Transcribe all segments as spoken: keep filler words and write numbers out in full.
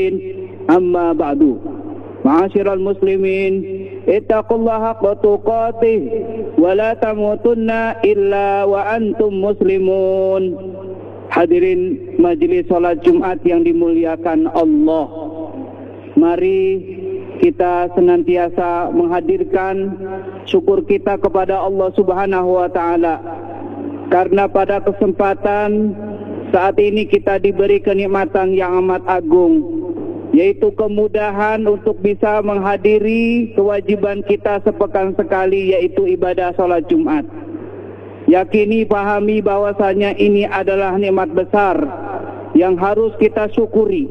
الدين أما بعد معاشر المسلمين اتقوا الله حق تقاته ولا تموتن إلا وأنتم مسلمون. Hadirin majelis salat Jumat yang dimuliakan Allah, mari kita senantiasa menghadirkan syukur kita kepada Allah Subhanahu wa Ta'ala, karena pada kesempatan saat ini kita diberi kenikmatan yang amat agung, yaitu kemudahan untuk bisa menghadiri kewajiban kita sepekan sekali, yaitu ibadah salat Jumat. Yakini, pahami bahwasanya ini adalah nikmat besar yang harus kita syukuri.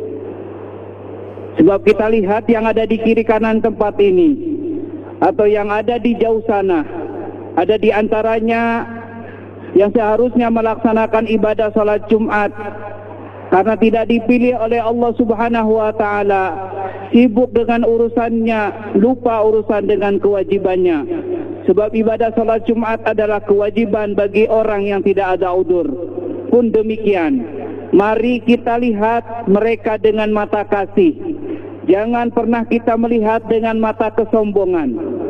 Sebab kita lihat yang ada di kiri kanan tempat ini, atau yang ada di jauh sana, ada di antaranya yang seharusnya melaksanakan ibadah salat Jumat, karena tidak dipilih oleh Allah Subhanahu wa Ta'ala, sibuk dengan urusannya, lupa urusan dengan kewajibannya. Sebab ibadah salat Jumat adalah kewajiban bagi orang yang tidak ada udzur. Pun demikian, mari kita lihat mereka dengan mata kasih. Jangan pernah kita melihat dengan mata kesombongan.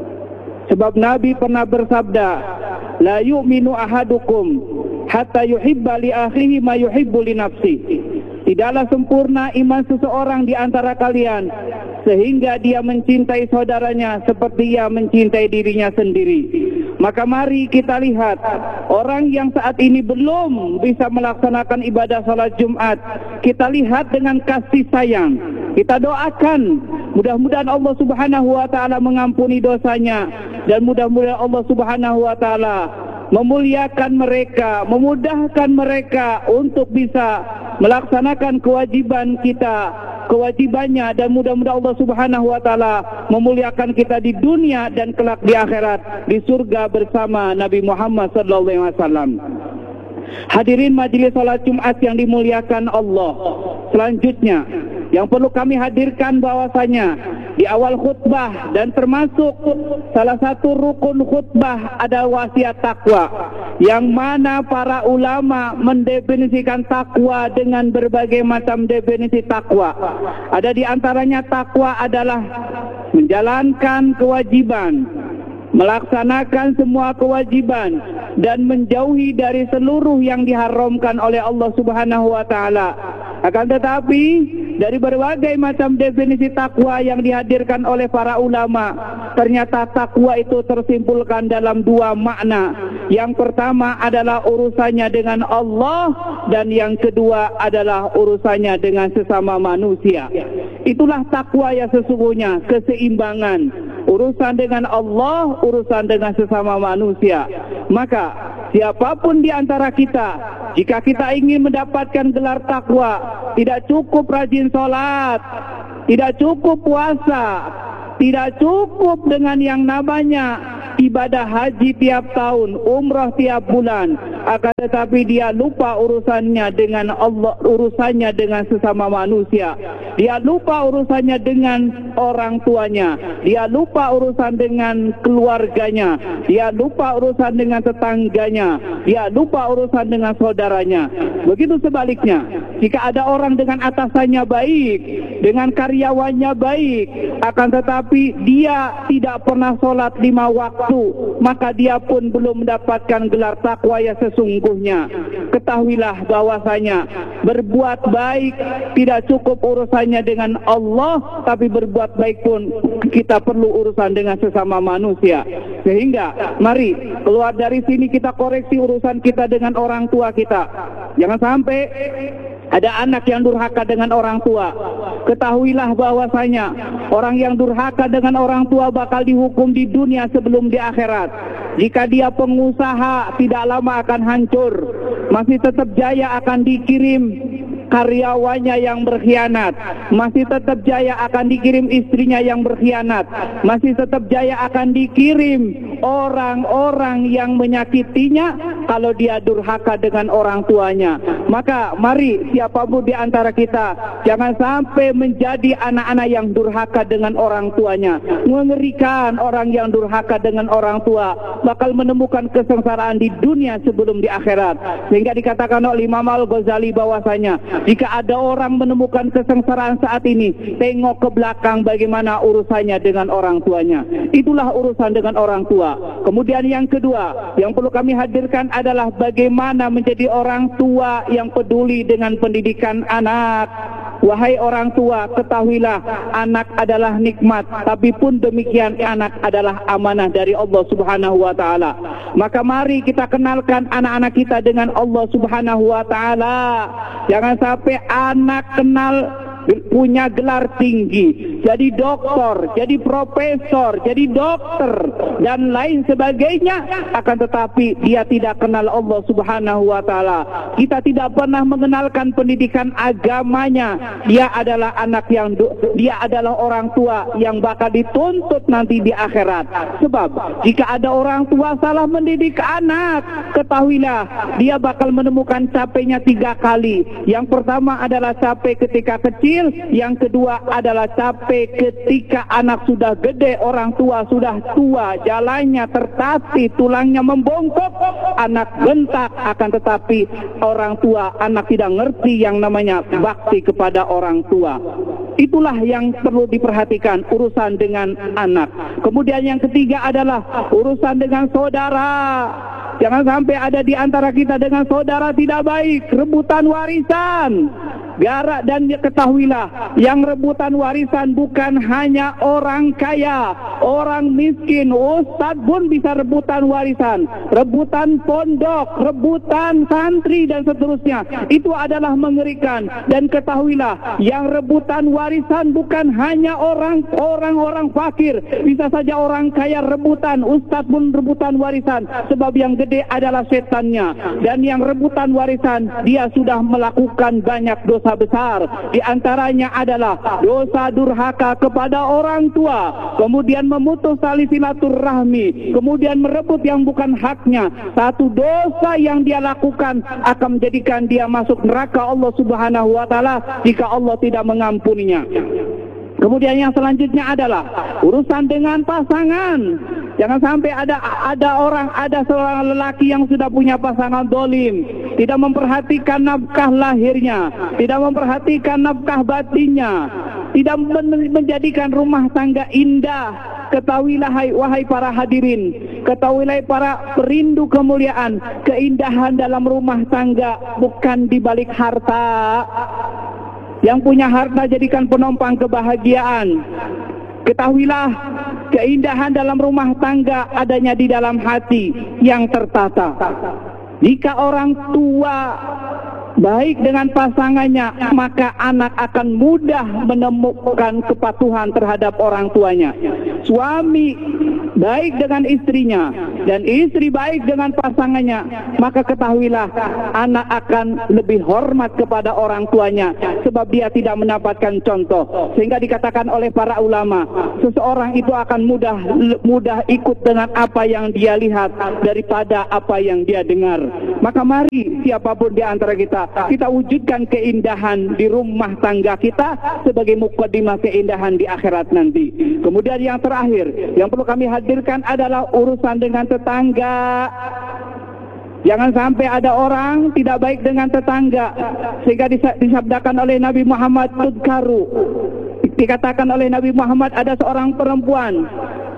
Sebab Nabi pernah bersabda, la yu'minu ahadukum hatta yuhibba li akhihi ma yuhibbu li nafsihi. Tidaklah sempurna iman seseorang di antara kalian sehingga dia mencintai saudaranya seperti ia mencintai dirinya sendiri. Maka mari kita lihat orang yang saat ini belum bisa melaksanakan ibadah salat Jumat, kita lihat dengan kasih sayang. Kita doakan mudah-mudahan Allah Subhanahu wa Ta'ala mengampuni dosanya, dan mudah-mudahan Allah Subhanahu wa Ta'ala memuliakan mereka, memudahkan mereka untuk bisa melaksanakan kewajiban kita, kewajibannya, dan mudah-mudahan Allah Subhanahu wa Ta'ala memuliakan kita di dunia dan kelak di akhirat di surga bersama Nabi Muhammad sallallahu alaihi wasallam. Hadirin majelis salat Jumat yang dimuliakan Allah, selanjutnya yang perlu kami hadirkan bahwasanya di awal khutbah dan termasuk salah satu rukun khutbah ada wasiat takwa, yang mana para ulama mendefinisikan takwa dengan berbagai macam definisi takwa. Ada di antaranya takwa adalah menjalankan kewajiban, melaksanakan semua kewajiban, dan menjauhi dari seluruh yang diharamkan oleh Allah Subhanahu wa Ta'ala. Akan tetapi dari berbagai macam definisi takwa yang dihadirkan oleh para ulama, ternyata takwa itu tersimpulkan dalam dua makna. Yang pertama adalah urusannya dengan Allah, dan yang kedua adalah urusannya dengan sesama manusia. Itulah takwa yang sesungguhnya, keseimbangan urusan dengan Allah, urusan dengan sesama manusia. Maka siapapun di antara kita, jika kita ingin mendapatkan gelar takwa, tidak cukup rajin sholat, tidak cukup puasa, tidak cukup dengan yang namanya ibadah haji tiap tahun, umrah tiap bulan, akan tetapi dia lupa urusannya dengan Allah, urusannya dengan sesama manusia. Dia lupa urusannya dengan orang tuanya, dia lupa urusan dengan keluarganya, dia lupa urusan dengan tetangganya, dia lupa urusan dengan saudaranya. Begitu sebaliknya, jika ada orang dengan atasannya baik, dengan karyawannya baik, akan tetapi dia tidak pernah sholat lima waktu, maka dia pun belum mendapatkan gelar takwa yang sesungguhnya. Ketahuilah bahwasanya berbuat baik tidak cukup urusannya dengan Allah, tapi berbuat baik pun kita perlu urusan dengan sesama manusia. Sehingga mari keluar dari sini kita koreksi urusan kita dengan orang tua kita. Jangan sampai ada anak yang durhaka dengan orang tua. Ketahuilah bahwasanya orang yang durhaka dengan orang tua bakal dihukum di dunia sebelum di akhirat. Jika dia pengusaha, tidak lama akan hancur. Masih tetap jaya akan dikirim karyawannya yang berkhianat, masih tetap jaya akan dikirim istrinya yang berkhianat, masih tetap jaya akan dikirim orang-orang yang menyakitinya, kalau dia durhaka dengan orang tuanya. Maka mari siapapun di antara kita jangan sampai menjadi anak-anak yang durhaka dengan orang tuanya. Mengerikan orang yang durhaka dengan orang tua, bakal menemukan kesengsaraan di dunia sebelum di akhirat. Sehingga dikatakan oleh Imam Al-Ghazali bahwasanya jika ada orang menemukan kesengsaraan saat ini, tengok ke belakang bagaimana urusannya dengan orang tuanya. Itulah urusan dengan orang tua. Kemudian yang kedua yang perlu kami hadirkan adalah bagaimana menjadi orang tua yang peduli dengan pendidikan anak. Wahai orang tua, ketahuilah anak adalah nikmat, tapi pun demikian anak adalah amanah dari Allah Subhanahu wa taala. Maka mari kita kenalkan anak-anak kita dengan Allah Subhanahu wa taala. Jangan sampai anak kenal punya gelar tinggi, jadi doktor, jadi profesor, jadi dokter dan lain sebagainya, akan tetapi dia tidak kenal Allah Subhanahu wa taala. Kita tidak pernah mengenalkan pendidikan agamanya. Dia adalah anak yang dia adalah orang tua yang bakal dituntut nanti di akhirat. Sebab jika ada orang tua salah mendidik anak, ketahuilah dia bakal menemukan capeknya tiga kali. Yang pertama adalah capek ketika kecil, yang kedua adalah capek ketika anak sudah gede, orang tua sudah tua, jalannya tertatih, tulangnya membongkok, anak bentak. Akan tetapi orang tua, anak tidak ngerti yang namanya bakti kepada orang tua. Itulah yang perlu diperhatikan, urusan dengan anak. Kemudian yang ketiga adalah urusan dengan saudara. Jangan sampai ada di antara kita dengan saudara tidak baik, rebutan warisan. Gara dan ketahuilah, yang rebutan warisan bukan hanya orang kaya, orang miskin. Ustadz pun bisa rebutan warisan, rebutan pondok, rebutan santri dan seterusnya. Itu adalah mengerikan. Dan ketahuilah, yang rebutan warisan bukan hanya orang orang-orang fakir, bisa saja orang kaya rebutan. Ustadz pun rebutan warisan, sebab yang gede adalah setannya. Dan yang rebutan warisan, dia sudah melakukan banyak dosa besar. Di antaranya adalah dosa durhaka kepada orang tua, kemudian memutus tali silaturahmi, kemudian merebut yang bukan haknya. Satu dosa yang dia lakukan akan menjadikan dia masuk neraka Allah Subhanahu wa taala jika Allah tidak mengampuninya. Kemudian yang selanjutnya adalah urusan dengan pasangan. Jangan sampai ada ada orang, ada seorang lelaki yang sudah punya pasangan dolim, tidak memperhatikan nafkah lahirnya, tidak memperhatikan nafkah batinnya, tidak men menjadikan rumah tangga indah. Ketahuilah hai, wahai para hadirin, ketahuilah para perindu kemuliaan, keindahan dalam rumah tangga bukan di balik harta. Yang punya harta jadikan penompang kebahagiaan. Ketahuilah, keindahan dalam rumah tangga adanya di dalam hati yang tertata. Jika orang tua baik dengan pasangannya, maka anak akan mudah menemukan kepatuhan terhadap orang tuanya. Suami baik dengan istrinya dan istri baik dengan pasangannya, maka ketahuilah anak akan lebih hormat kepada orang tuanya, sebab dia tidak mendapatkan contoh. Sehingga dikatakan oleh para ulama, seseorang itu akan mudah mudah ikut dengan apa yang dia lihat daripada apa yang dia dengar. Maka mari siapapun di antara kita, kita wujudkan keindahan di rumah tangga kita sebagai mukaddimah keindahan di akhirat nanti. Kemudian yang terakhir yang perlu kami hadirkan adalah urusan dengan tetangga. Jangan sampai ada orang tidak baik dengan tetangga, sehingga disabdakan oleh Nabi Muhammad, tudkaru, dikatakan oleh Nabi Muhammad, ada seorang perempuan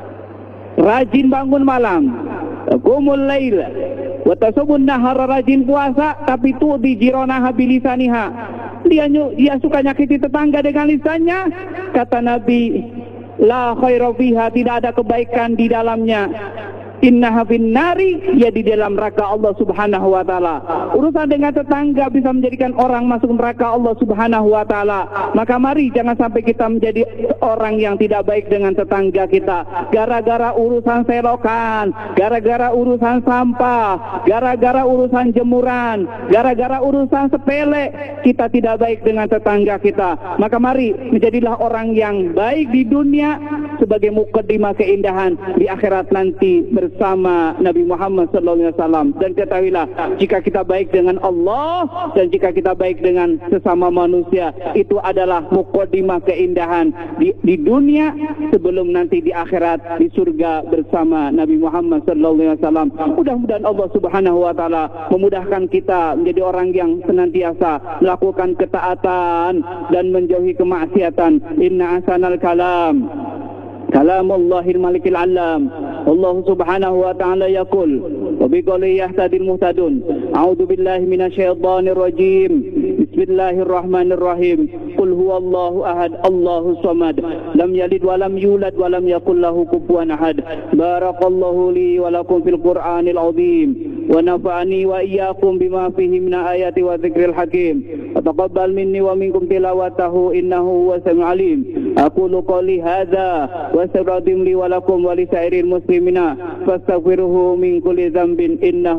rajin bangun malam, qumul lail wa tasubun nahar, rajin puasa tapi tu'di jiranaha bilisaniha, dia dia suka nyakiti tetangga dengan lisannya. Kata Nabi, la khaira fiha, tidak ada kebaikan di dalamnya. Innaha fin nari, ya di dalam neraka Allah Subhanahu wa taala. Urusan dengan tetangga bisa menjadikan orang masuk neraka Allah Subhanahu wa taala. Maka mari jangan sampai kita menjadi orang yang tidak baik dengan tetangga kita gara-gara urusan selokan, gara-gara urusan sampah, gara-gara urusan jemuran, gara-gara urusan sepele kita tidak baik dengan tetangga kita. Maka mari menjadilah orang yang baik di dunia sebagai mukaddimah keindahan di akhirat nanti bersama bersama Nabi Muhammad sallallahu alaihi wasallam. Dan ketahuilah, jika kita baik dengan Allah dan jika kita baik dengan sesama manusia, itu adalah muqaddimah keindahan di, di dunia sebelum nanti di akhirat di surga bersama Nabi Muhammad sallallahu alaihi wasallam. Mudah-mudahan Allah Subhanahu wa taala memudahkan kita menjadi orang yang senantiasa melakukan ketaatan dan menjauhi kemaksiatan. Inna ahsanal kalam kalamullahil malikil alam. Allah Subhanahu wa ta'ala yaqul wa biqawli yahtadil muhtadun. A'udzu billahi minasyaitonir rajim. Bismillahirrahmanirrahim. Qul huwallahu ahad, Allahus samad, lam yalid wa lam yulad wa lam yakul lahu kufuwan ahad. Barakallahu li wa lakum fil Qur'anil azim wa nafa'ani wa iyyakum bima fihi min ayati wa dzikril hakim. Wa taqabbal minni wa minkum tilawatahu innahu huwas samiul alim. Aqulu qawli hadza wa astaghfiru li wa lakum wa li sairil muslimina fastaghfiruhu min kulli dhanbin innahu